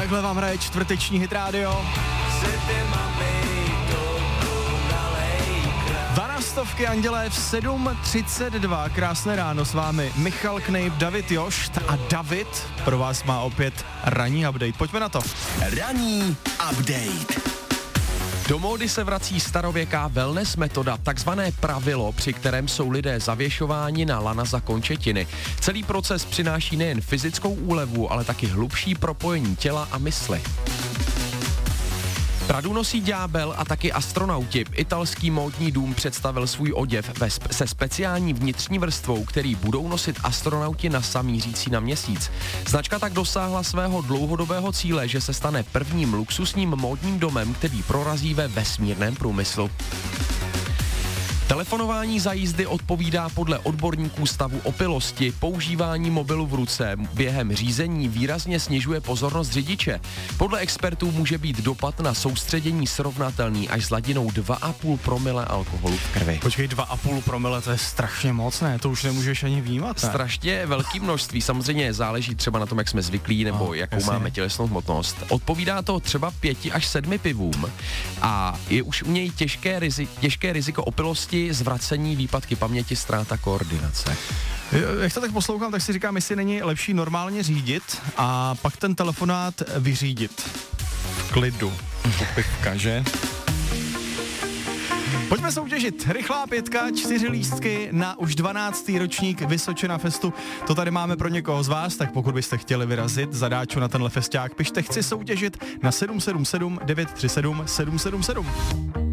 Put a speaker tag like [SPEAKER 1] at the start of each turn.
[SPEAKER 1] takhle vám hraje čtvrteční Hit Radio. 12 Andělé v 7:32. Krásné ráno s vámi Michal Knejp, David Jošt a David pro vás má opět ranní update. Pojďme na to.
[SPEAKER 2] Ranní update.
[SPEAKER 3] Do módy se vrací starověká wellness metoda, takzvané pravilo, při kterém jsou lidé zavěšováni na lana za končetiny. Celý proces přináší nejen fyzickou úlevu, ale taky hlubší propojení těla a mysli. Pradu nosí ďábel a taky astronauti. Italský módní dům představil svůj oděv se speciální vnitřní vrstvou, který budou nosit astronauti NASA mířící na Měsíc. Značka tak dosáhla svého dlouhodobého cíle, že se stane prvním luxusním módním domem, který prorazí ve vesmírném průmyslu. Telefonování za jízdy odpovídá podle odborníků stavu opilosti. Používání mobilu v ruce během řízení výrazně snižuje pozornost řidiče. Podle expertů může být dopad na soustředění srovnatelný až s hladinou 2,5 promile alkoholu v krvi.
[SPEAKER 1] Počkej, 2,5 promile, to je strašně moc, ne? To už nemůžeš ani vnímat, ne?
[SPEAKER 3] Strašně velký množství, samozřejmě záleží třeba na tom, jak jsme zvyklí, nebo jakou máme tělesnou hmotnost. Odpovídá to třeba 5 až 7 pivům a je už u něj těžké riziko opilosti, zvracení, výpadky paměti, ztráta koordinace.
[SPEAKER 1] Jak to tak poslouchám, tak si říkám, jestli není lepší normálně řídit a pak ten telefonát vyřídit. V klidu. Pivka, že? Pojďme soutěžit. Rychlá 5, 4 lístky na už 12. ročník Vysočina Festu. To tady máme pro někoho z vás, tak pokud byste chtěli vyrazit zadáču na tenhle festiák, pište chci soutěžit na 777 937 777.